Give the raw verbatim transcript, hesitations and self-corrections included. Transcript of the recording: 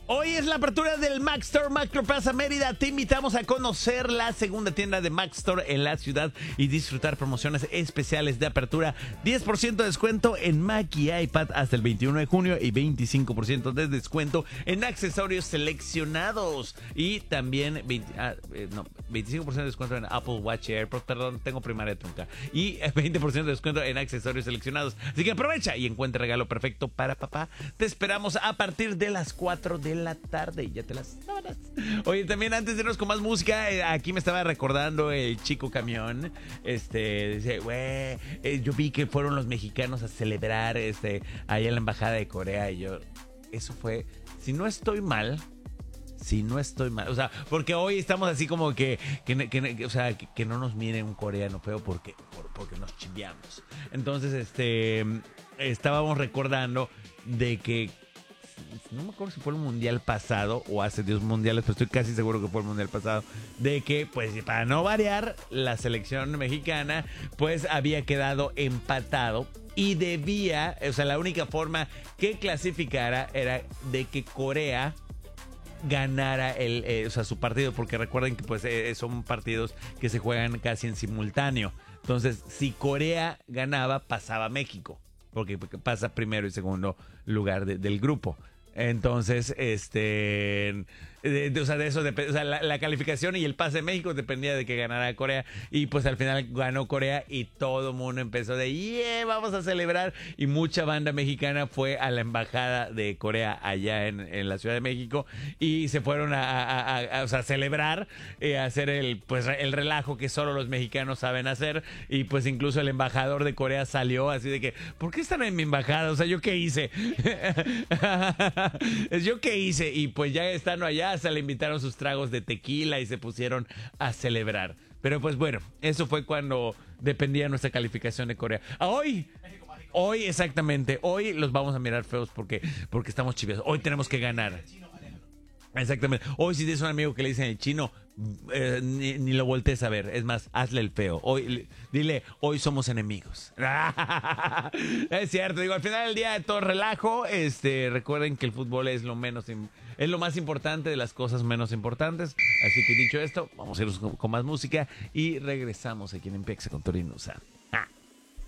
Hoy es la apertura del Mac Store Macro Plaza Mérida. Te invitamos a conocer la segunda tienda de Mac Store en la ciudad y disfrutar promociones especiales de apertura. diez por ciento de descuento en Mac y iPad hasta el veintiuno de junio y veinticinco por ciento de descuento en accesorios seleccionados. Y también veinte, ah, eh, no, veinticinco por ciento de descuento en Apple Watch y AirPods. Perdón, tengo primaria trunca. Y veinte por ciento de descuento en accesorios seleccionados. Así que aprovecha y encuentra el regalo perfecto para papá. Te esperamos a partir de las cuatro de la tarde. Ya te las sabrás. Oye, también antes de irnos con más música, eh, aquí me estaba recordando el chico camión. Este, dice, güey, eh, yo vi que fueron los mexicanos a celebrar este, ahí en la embajada de Corea. Y yo, eso fue, si no estoy mal, si no estoy mal, o sea, porque hoy estamos así como que, que, que o sea, que, que no nos mire un coreano feo porque, por, porque nos chimbiamos. Entonces, este, estábamos recordando de que no me acuerdo si fue el mundial pasado o hace dos mundiales, pero estoy casi seguro que fue el mundial pasado, de que, pues, para no variar, la selección mexicana, pues, había quedado empatado y debía, o sea, la única forma que clasificara era de que Corea ganara el, eh, o sea, su partido, porque recuerden que, pues, eh, son partidos que se juegan casi en simultáneo. Entonces, si Corea ganaba, pasaba México, porque pasa primero y segundo lugar de, del grupo. Entonces, este, de, de, o sea, de eso depende, o sea, la, la calificación y el pase de México dependía de que ganara Corea, y pues al final ganó Corea y todo el mundo empezó de, yeah, vamos a celebrar, y mucha banda mexicana fue a la embajada de Corea allá en, en la Ciudad de México y se fueron a, a, a, a, o sea, a celebrar, eh, a hacer el, pues, el relajo que solo los mexicanos saben hacer, y pues incluso el embajador de Corea salió así de que, ¿por qué están en mi embajada? O sea, ¿yo qué hice? ¿Yo qué hice? Y pues ya estando allá, se le invitaron sus tragos de tequila y se pusieron a celebrar. Pero pues bueno, eso fue cuando dependía nuestra calificación de Corea. A hoy, hoy exactamente, hoy los vamos a mirar feos porque, porque estamos chivios. Hoy tenemos que ganar. Exactamente. Hoy si tienes un amigo que le dicen el chino, eh, ni, ni lo voltees a ver. Es más, hazle el feo. Hoy, dile, hoy somos enemigos. Es cierto, digo, al final del día de todo relajo, este, recuerden que el fútbol es lo menos, es lo más importante de las cosas menos importantes. Así que dicho esto, vamos a irnos con, con más música y regresamos aquí en Empieza con Torinusa.